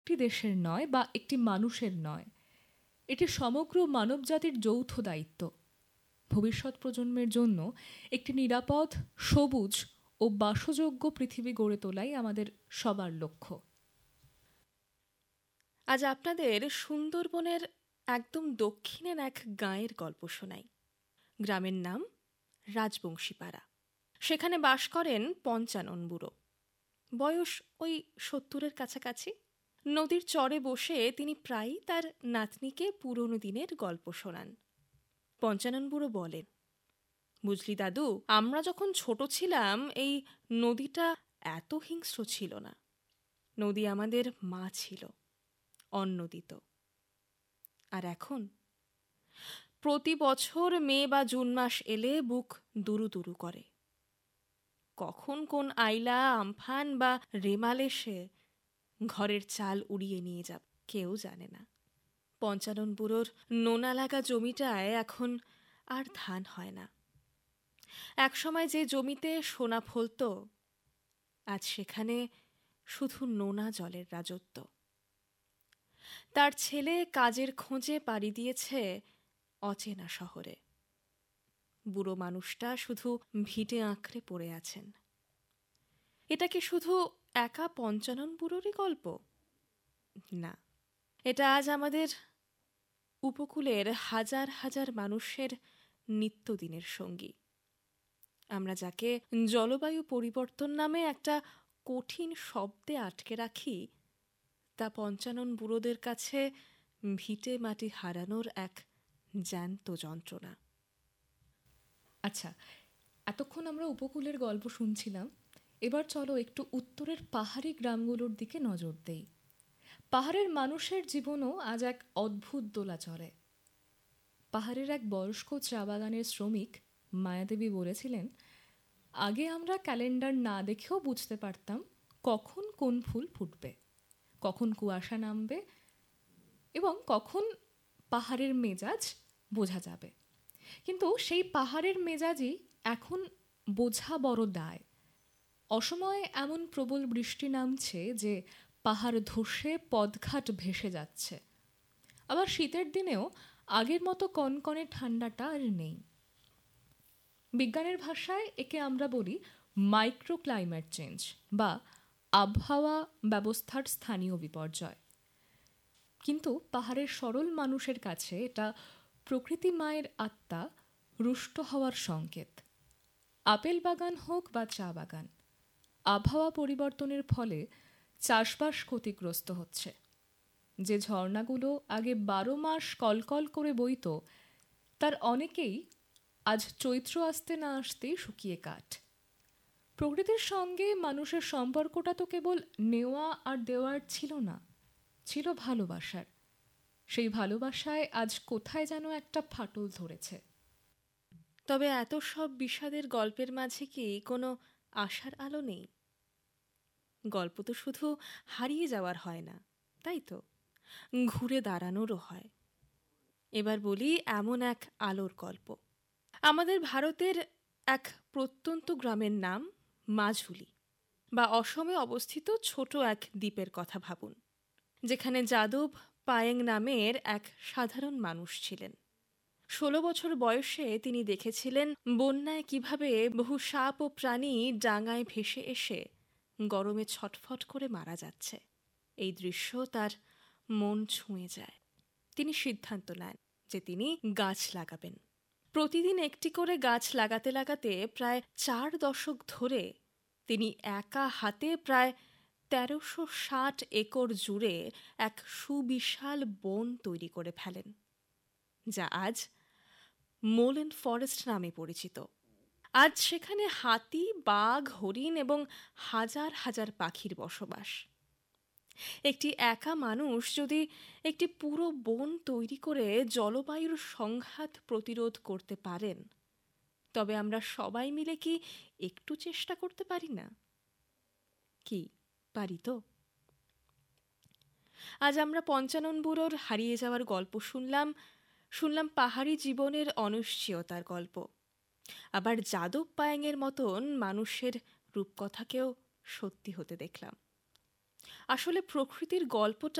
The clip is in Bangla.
একটি দেশের নয় বা একটি মানুষের নয়, এটি সমগ্র মানবজাতির যৌথ দায়িত্ব। ভবিষ্যৎ প্রজন্মের জন্য একটি নিরাপদ, সবুজ ও বাসযোগ্য পৃথিবী গড়ে তোলাই আমাদের সবার লক্ষ্য। আজ আপনাদের সুন্দরবনের একদম দক্ষিণের এক গাঁয়ের গল্প শোনাই। গ্রামের নাম রাজবংশীপাড়া। সেখানে বাস করেন পঞ্চানন বুড়ো। বয়স ওই 70-এর কাছাকাছি। নদীর চরে বসে তিনি প্রায়ই তার নাতনিকে পুরনো দিনের গল্প শোনান। পঞ্চানন বুড়ো বলেন, বুঝলি দাদু, আমরা যখন ছোট ছিলাম এই নদীটা এত হিংস্র ছিল না। নদী আমাদের মা ছিল, অন্ন দিত। আর এখন প্রতি বছর মে বা জুন মাস এলে বুক দুরু দুরু করে। কখন কোন আইলা, আমফান বা রেমাল এসে ঘরের চাল উড়িয়ে নিয়ে যাবে কেউ জানে না। পঞ্চানন বুড়োর নোনা লাগা জমিটায় এখন আর ধান হয় না। একসময় যে জমিতে সোনা ফলত, আজ সেখানে শুধু নোনা জলের রাজত্ব। তার ছেলে কাজের খোঁজে পাড়ি দিয়েছে অচেনা শহরে। বুড়ো মানুষটা শুধু ভিটে আঁকড়ে পড়ে আছেন। এটা কি শুধু একা পঞ্চানন বুড়োরই গল্প? না, এটা আজ আমাদের উপকূলের হাজার হাজার মানুষের নিত্যদিনের সঙ্গী। আমরা যাকে জলবায়ু পরিবর্তন নামে একটা কঠিন শব্দে আটকে রাখি, তা পঞ্চানন বুড়োদের কাছে ভিটে মাটি হারানোর এক জ্যান্ত যন্ত্রণা। আচ্ছা, এতক্ষণ আমরা উপকূলের গল্প শুনছিলাম, এবার চলো একটু উত্তরের পাহাড়ি গ্রামগুলোর দিকে নজর দেই। পাহাড়ের মানুষের জীবনও আজ এক অদ্ভুত দোলাচলে। পাহাড়ের এক বয়স্ক চা বাগানের শ্রমিক মায়াদেবী বলেছিলেন, আগে আমরা ক্যালেন্ডার না দেখেও বুঝতে পারতাম কখন কোন ফুল ফুটবে, কখন কুয়াশা নামবে এবং কখন পাহাড়ের মেজাজ বোঝা যাবে। কিন্তু সেই পাহাড়ের মেজাজই এখন বোঝা বড় দায়। অসময়ে এমন প্রবল বৃষ্টি নামছে যে পাহাড় ধসে পদঘাট ভেসে যাচ্ছে। আবার শীতের দিনেও আগের মতো কনকনে ঠান্ডাটা আর নেই। বিজ্ঞানের ভাষায় একে আমরা বলি মাইক্রো ক্লাইমেট চেঞ্জ বা আবহাওয়া ব্যবস্থার স্থানীয় বিপর্যয়। কিন্তু পাহাড়ের সরল মানুষের কাছে এটা প্রকৃতি মায়ের আত্মা রুষ্ট হওয়ার সংকেত। আপেল বাগান হোক বা চা বাগান, আবহাওয়া পরিবর্তনের ফলে চাষবাস ক্ষতিগ্রস্ত হচ্ছে। যে ঝর্ণাগুলো আগে 12 মাস কলকল করে বইত, তার অনেকেই আজ চৈত্র আসতে না আসতেই শুকিয়ে কাঠ। প্রকৃতির সঙ্গে মানুষের সম্পর্কটা তো কেবল নেওয়া আর দেওয়ার ছিল না, ছিল ভালোবাসার। সেই ভালোবাসায় আজ কোথায় যেন একটা ফাটল ধরেছে। তবে এত সব বিষাদের গল্পের মাঝে কি কোনো আশার আলো নেই? গল্প তো শুধু হারিয়ে যাওয়ার হয় না, তাই তো, ঘুরে দাঁড়ানোরও হয়। এবার বলি এমন এক আলোর গল্প। আমাদের ভারতের এক প্রত্যন্ত গ্রামের নাম মাঝুলি, বা অসমে অবস্থিত ছোট এক দ্বীপের কথা ভাবুন, যেখানে যাদব পায়েং নামের এক সাধারণ মানুষ ছিলেন। 16 বছর বয়সে তিনি দেখেছিলেন বন্যায় কিভাবে বহু সাপ ও প্রাণী ডাঙায় ভেসে এসে গরমে ছটফট করে মারা যাচ্ছে। এই দৃশ্য তার মন ছুঁয়ে যায়। তিনি সিদ্ধান্ত নেন যে তিনি গাছ লাগাবেন। প্রতিদিন একটি করে গাছ লাগাতে লাগাতে প্রায় 4 দশক ধরে তিনি একা হাতে প্রায় 1360 একর জুড়ে এক সুবিশাল বন তৈরি করে ফেলেন, যা আজ মোলেন ফরেস্ট নামে পরিচিত। আজ সেখানে হাতি, বাঘ, হরিণ এবং হাজার হাজার পাখির বসবাস। একটি একা মানুষ যদি একটি পুরো বন তৈরি করে জলবায়ুর সংঘাত প্রতিরোধ করতে পারেন, তবে আমরা সবাই মিলে কি একটু চেষ্টা করতে পারি না? কি পারি তো? আজ আমরা পঞ্চানন বুড়োর হারিয়ে যাওয়ার গল্প শুনলাম পাহাড়ি জীবনের অনিশ্চয়তার গল্প। আবার যাদব পায়েংয়ের মতন মানুষের রূপকথাকেও সত্যি হতে দেখলাম। আসলে প্রকৃতির গল্পটা